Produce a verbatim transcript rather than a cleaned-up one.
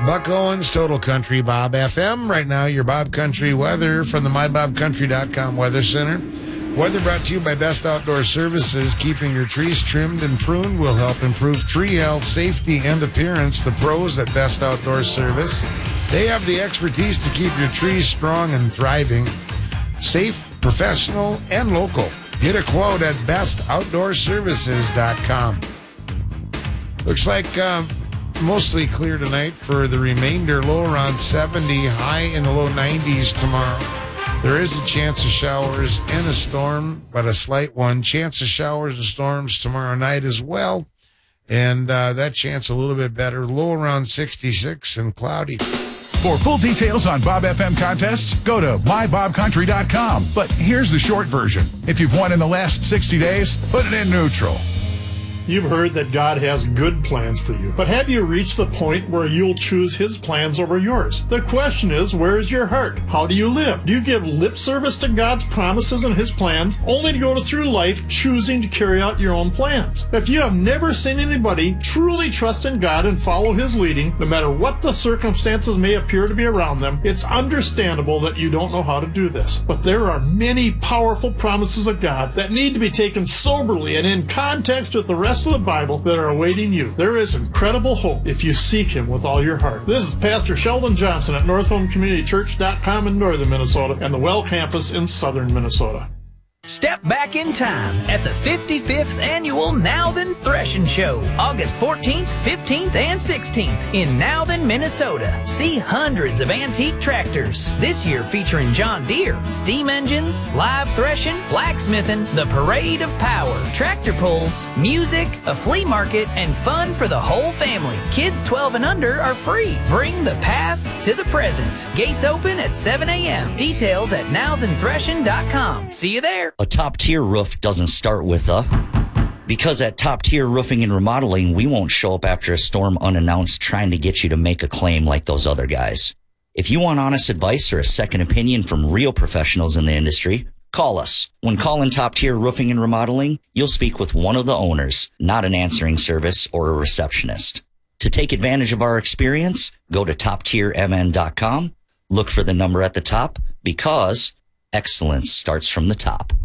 Buck Owens, Total Country Bob F M. Right now, your Bob Country weather from the my bob country dot com Weather Center. Weather brought to you by Best Outdoor Services. Keeping your trees trimmed and pruned will help improve tree health, safety, and appearance. The pros at Best Outdoor Service. They have the expertise to keep your trees strong and thriving. Safe, professional, and local. Get a quote at best outdoor services dot com. Looks like uh, mostly clear tonight for the remainder. Low around seventy, high in the low nineties tomorrow. There is a chance of showers and a storm, but a slight one. Chance of showers and storms tomorrow night as well. And uh, that chance a little bit better. Low around sixty-six and cloudy. For full details on Bob F M contests, go to my bob country dot com. But here's the short version. If you've won in the last sixty days, put it in neutral. You've heard that God has good plans for you, but have you reached the point where you'll choose His plans over yours? The question is, where is your heart? How do you live? Do you give lip service to God's promises and His plans, only to go through life choosing to carry out your own plans? If you have never seen anybody truly trust in God and follow His leading, no matter what the circumstances may appear to be around them, it's understandable that you don't know how to do this. But there are many powerful promises of God that need to be taken soberly and in context with the rest of the Bible that are awaiting you. There is incredible hope if you seek Him with all your heart. This is Pastor Sheldon Johnson at North Home Community Church dot com in northern Minnesota and the Well Campus in southern Minnesota. Step back in time at the fifty-fifth Annual Now Then Threshing Show, August fourteenth, fifteenth, and sixteenth in Now Then, Minnesota. See hundreds of antique tractors, this year featuring John Deere, steam engines, live threshing, blacksmithing, the parade of power, tractor pulls, music, a flea market, and fun for the whole family. Kids twelve and under are free. Bring the past to the present. Gates open at seven a.m. Details at now then threshing dot com. See you there. A top-tier roof doesn't start with a... Because at Top Tier Roofing and Remodeling, we won't show up after a storm unannounced trying to get you to make a claim like those other guys. If you want honest advice or a second opinion from real professionals in the industry, call us. When calling Top Tier Roofing and Remodeling, you'll speak with one of the owners, not an answering service or a receptionist. To take advantage of our experience, go to top tier m n dot com, look for the number at the top, because excellence starts from the top.